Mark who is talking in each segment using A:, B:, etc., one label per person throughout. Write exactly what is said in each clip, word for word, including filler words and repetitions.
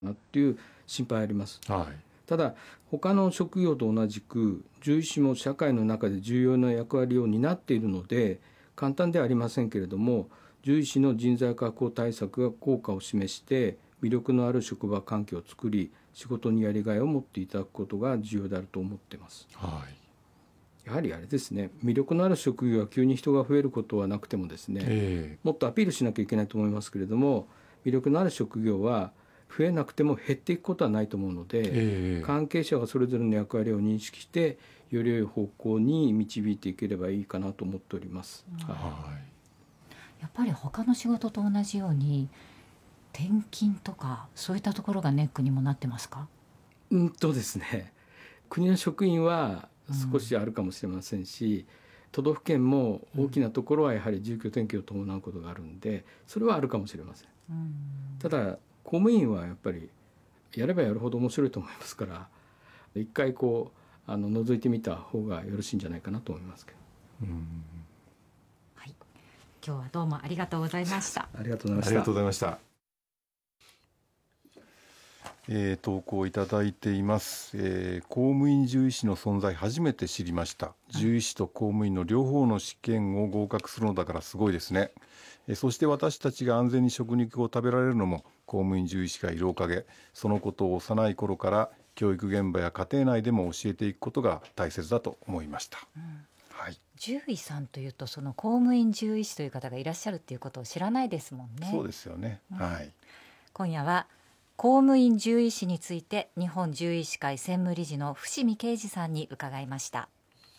A: なっていう心配あります、
B: はい、
A: ただ他の職業と同じく獣医師も社会の中で重要な役割を担っているので簡単ではありませんけれども、獣医師の人材確保対策が効果を示して魅力のある職場環境を作り、仕事にやりがいを持っていただくことが重要であると思っています、
B: はい、
A: やはりあれですね、魅力のある職業は急に人が増えることはなくてもですね、
B: えー、
A: もっとアピールしなきゃいけないと思いますけれども、魅力のある職業は増えなくても減っていくことはないと思うので、
B: えー、
A: 関係者がそれぞれの役割を認識してより良い方向に導いていければいいかなと思っております、
C: うん、
A: はい、
C: やっぱり他の仕事と同じように転勤とかそういったところがネックにもなってますか？
A: うんとですね、国の職員は少しあるかもしれませんし、うん、都道府県も大きなところはやはり住居転居を伴うことがあるんで、それはあるかもしれません、うん、ただ公務員はやっぱりやればやるほど面白いと思いますから、一回こうあの覗いてみた方がよろしいんじゃないかなと思いますけど、うん、
C: はい、今日はどうもありがとうございました。
A: ありがとうございました。
B: ありがとうございました。えー、投稿いただいています、えー、公務員獣医師の存在初めて知りました。獣医師と公務員の両方の試験を合格するのだからすごいですね。えー、そして私たちが安全に食肉を食べられるのも公務員獣医師がいるおかげ。そのことを幼い頃から教育現場や家庭内でも教えていくことが大切だと思いました、うん、はい、
C: 獣医さんというとその公務員獣医師という方がいらっしゃるっていうことを知らないですもんね。
B: そうですよね、うん、はい、
C: 今夜は公務員獣医師について日本獣医師会専務理事の伏見啓二さんに伺いました。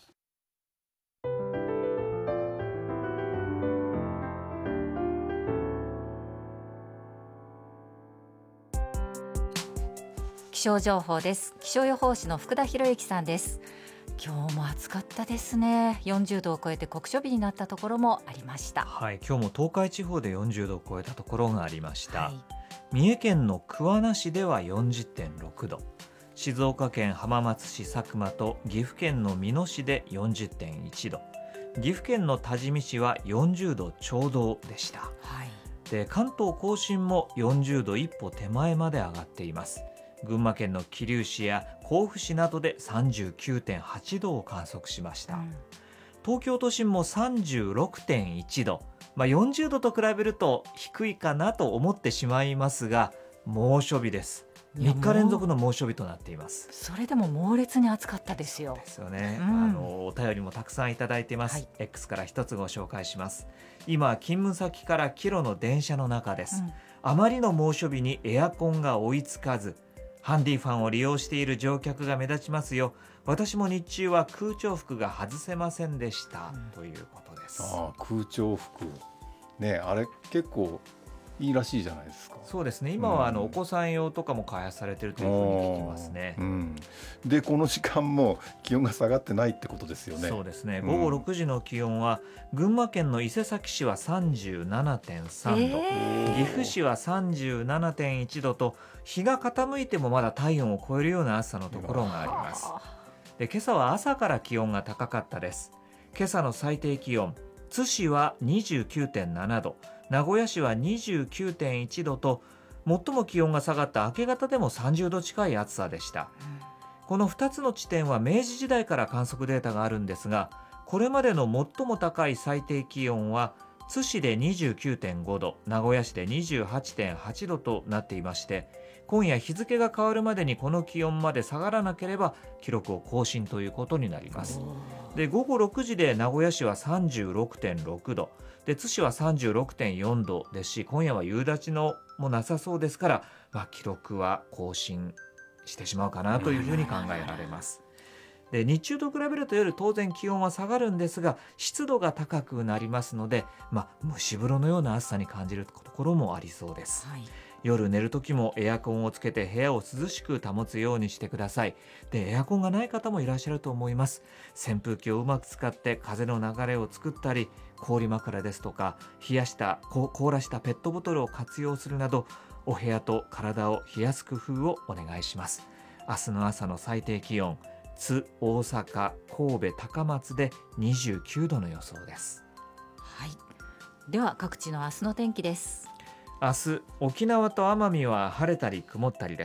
C: 気象情報です。気象予報士の福田博之さんです。今日も暑かったですね。よんじゅうどを超えて酷暑日になったところもありました。
D: はい、今日も東海地方でよんじゅうどを超えたところがありました、はい、三重県の桑名市では よんじゅってんろくど、静岡県浜松市佐久間と岐阜県の美濃市で よんじゅってんいちど、岐阜県の多治見市はよんじゅうどちょうどでした、はい、で関東甲信もよんじゅうど一歩手前まで上がっています。群馬県の桐生市や甲府市などで さんじゅうきゅうてんはちどを観測しました、うん、東京都心も さんじゅうろくてんいちど、まあ、よんじゅうどと比べると低いかなと思ってしまいますが、猛暑日です。みっか連続の猛暑日となっています。
C: それでも猛烈に暑かったですよ。
D: そうですよね、
C: うん、
D: あのお便りもたくさんいただいています、はい、X から一つご紹介します。今勤務先からキロの電車の中です、うん、あまりの猛暑日にエアコンが追いつかずハンディファンを利用している乗客が目立ちますよ。私も日中は空調服が外せませんでした、うん、ということです。
B: あ空調服ね、あれ結構いいらしいじゃないですか。
D: そうですね、今はあのお子さん用とかも開発されているというふうに聞きますね、
B: うん、でこの時間も気温が下がってないってことですよね。
D: そうですね、午後ろくじの気温は、うん、群馬県の伊勢崎市は さんじゅうななてんさんど、えー、岐阜市は さんじゅうななてんいちどと日が傾いてもまだ体温を超えるような暑さのところがあります。で今朝は朝から気温が高かったです。今朝の最低気温、津市は にじゅうきゅうてんななど、名古屋市は にじゅうきゅうてんいちどと最も気温が下がった明け方でもさんじゅうど近い暑さでした、うん、このふたつの地点は明治時代から観測データがあるんですが、これまでの最も高い最低気温は津市で にじゅうきゅうてんごど、名古屋市で にじゅうはちてんはちどとなっていまして、今夜日付が変わるまでにこの気温まで下がらなければ記録を更新ということになります。で午後ろくじで名古屋市は さんじゅうろくてんろくどで津市は さんじゅうろくてんよんどですし、今夜は夕立のもなさそうですから、まあ、記録は更新してしまうかなというふうに考えられます。で日中と比べると夜当然気温は下がるんですが、湿度が高くなりますので、まあ、蒸し風呂のような暑さに感じるところもありそうです、はい、夜寝る時もエアコンをつけて部屋を涼しく保つようにしてください。でエアコンがない方もいらっしゃると思います。扇風機をうまく使って風の流れを作ったり、氷枕ですとか冷やした凍らしたペットボトルを活用するなど、お部屋と体を冷やす工夫をお願いします。明日の朝の最低気温、津、大阪、神戸、高松でにじゅうきゅうどの予想です。
C: はい、では各地の明日の天気です。
D: 明日沖縄と奄美は晴れたり曇ったりです。